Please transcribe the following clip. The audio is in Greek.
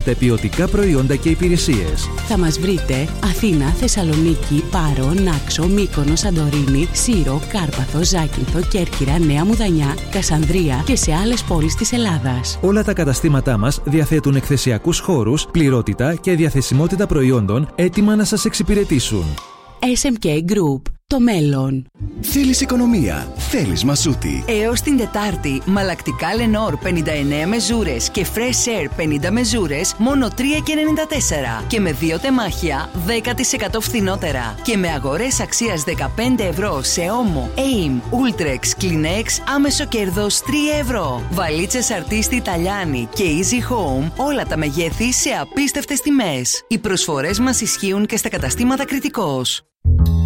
τα ποιοτικά προϊόντα και υπηρεσίες. Θα μας βρείτε Αθήνα, Θεσσαλονίκη, Πάρο, Νάξο, Μύκονο, Σαντορίνη, Σύρο, Κάρπαθο, Ζάκυνθο, Κέρκυρα, Νέα Μουδανιά, Κασανδρία και σε άλλες πόλεις της Ελλάδας. Όλα τα καταστήματά μας διαθέτουν εκθεσιακούς χώρους, πληρότητα και διαθεσιμότητα προϊόντων έτοιμα να σας εξυπηρετήσουν. SMK Group. Το μέλλον. Θέλεις οικονομία, θέλεις Μασούτη. Έως την Τετάρτη, μαλακτικά Lenor 59 μεζούρες και Fresh Air 50 μεζούρες μόνο 3,94 και με 2 τεμάχια 10% φθηνότερα και με αγορές αξίας 15 ευρώ σε Omo, AIM, Ultrex, Kleenex άμεσο κέρδος 3 ευρώ. Βαλίτσες αρτίστη Ιταλιάνη και Easy Home, όλα τα μεγέθη σε απίστευτες τιμές. Οι προσφορές μας ισχύουν και στα καταστήματα Κρητικός.